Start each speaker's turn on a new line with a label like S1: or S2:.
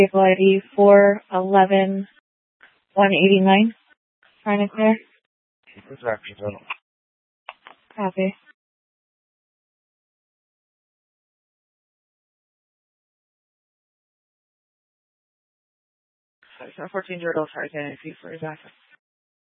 S1: Vehicle ID 411-189. Trying to clear. Copy. Sorry, 14 Jordan, sorry, can I see for your backup?